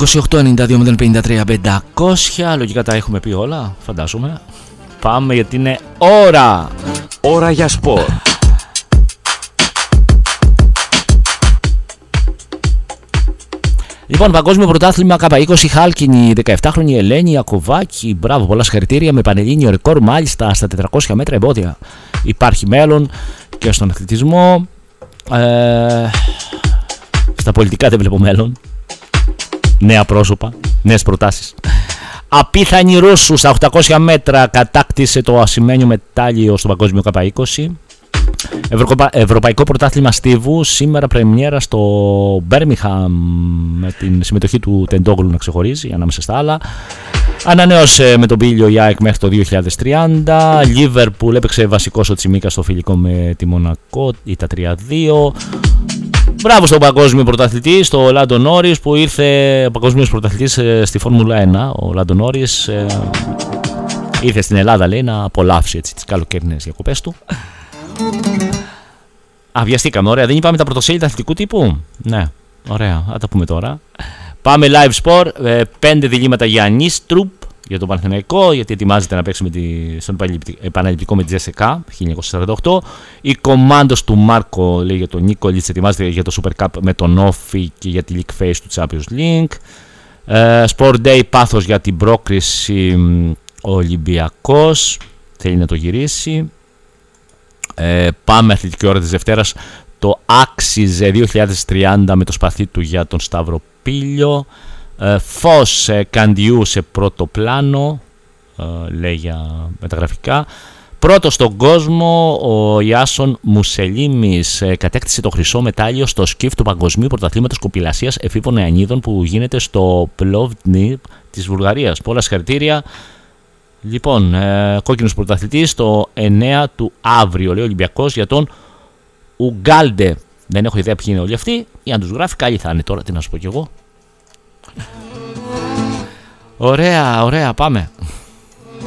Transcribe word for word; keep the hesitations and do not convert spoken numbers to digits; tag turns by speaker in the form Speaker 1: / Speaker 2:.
Speaker 1: είκοσι οκτώ ενενήντα δύο μηδέν πενήντα τρία πεντακόσια. Λογικά τα έχουμε πει όλα, φαντάζομαι. Πάμε γιατί είναι ώρα.
Speaker 2: Ώρα για σπορ.
Speaker 1: Λοιπόν, παγκόσμιο πρωτάθλημα Κάπα είκοσι χάλκινη, δεκαεπτάχρονη Ελένη Ιακωβάκη. Μπράβο, πολλά συγχαρητήρια με πανελλήνιο ρεκόρ, μάλιστα στα τετρακόσια μέτρα εμπόδια. Υπάρχει μέλλον και στον αθλητισμό. Ε, στα πολιτικά δεν βλέπω μέλλον. Νέα πρόσωπα, νέες προτάσεις. Απίθανη Ρώσου στα οκτακόσια μέτρα κατάκτησε το ασημένιο μετάλλιο στο παγκόσμιο Κάπα είκοσι. Ευρωπα... Ευρωπαϊκό πρωτάθλημα στίβου, σήμερα πρεμιέρα στο Μπέρμιχαμ με την συμμετοχή του Τεντόγλου να ξεχωρίζει ανάμεσα στα άλλα. Ανανέωσε με τον Πίλιο η ΑΕΚ μέχρι το δύο χιλιάδες τριάντα. Λίβερπουλ έπαιξε βασικός ο Τσιμίκα στο φιλικό με τη Μονακό, ήταν τρία δύο. Μπράβο στον παγκόσμιο πρωταθλητή, στο Λάντο Νόρις, που ήρθε παγκόσμιος πρωταθλητής στη Φόρμουλα ένα. Ο Λάντο Νόρις ε, ήρθε στην Ελλάδα, λέει, να απολαύσει έτσι, τις καλοκαιρινές διακοπές του. Αβιαστήκαμε, ωραία. Δεν είπαμε τα πρωτοσέλιδα αθλητικού τύπου. Ναι, ωραία, θα τα πούμε τώρα. Πάμε live sport. Ε, πέντε διλήμματα για Νίστρουπ για τον Παναθηναϊκό, γιατί ετοιμάζεται να παίξει με τη, στον επαναληπτικό με τη Τζέσσεκα χίλια εννιακόσια σαράντα οκτώ. Η κομμάντος του Μάρκο, λέει, για τον Νίκολιτς, ετοιμάζεται για το Super Cup με τον Όφι και για τη League Phase του Champions League. Ε, Sport Day, πάθος για την πρόκριση. Ο Ολυμπιακός θέλει να το γυρίσει. Ε, πάμε αθλητική ώρα της Δευτέρας. Το άξιζε δύο χιλιάδες τριάντα με το σπαθί του για τον Σταύρο Πίλιο. Ε, Φως ε, Καντιού σε πρώτο πλάνο, ε, λέει για μεταγραφικά. Πρώτο στον κόσμο, ο Ιάσον Μουσελίμης ε, κατέκτησε το χρυσό μετάλλιο στο σκιφ του Παγκοσμίου Πρωταθλήματος Κοπηλασίας Εφήβων Νεανίδων που γίνεται στο Πλόβνι της Βουλγαρίας. Πολλά συγχαρητήρια. Λοιπόν, ε, κόκκινος πρωταθλητής το εννέα του αύριο, λέει ο Ολυμπιακός, για τον Ουγκάλντε. Δεν έχω ιδέα ποιοι είναι όλοι αυτοί. Για να τους γράφει, καλή θα είναι τώρα, τι να σου πω κι εγώ. Ωραία, ωραία, πάμε.